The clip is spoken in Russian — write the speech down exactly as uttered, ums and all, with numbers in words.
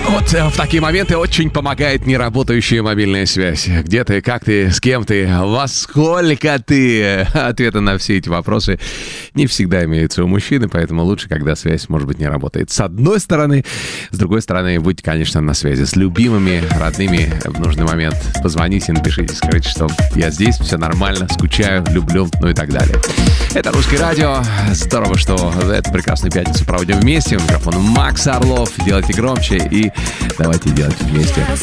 Вот в такие моменты очень помогает неработающая мобильная связь. Где ты, как ты, с кем ты, во сколько ты? Ответы на все эти вопросы не всегда имеются у мужчины, поэтому лучше, когда связь, может быть, не работает. С одной стороны, с другой стороны, будьте, конечно, на связи с любимыми, родными в нужный момент. Позвоните, напишите, скажите, что я здесь, все нормально, скучаю, люблю, ну и так далее. Это Русское радио. Здорово, что эту прекрасную пятницу проводим вместе. У микрофона Макс Орлов. Делайте громче и давайте делать вместе.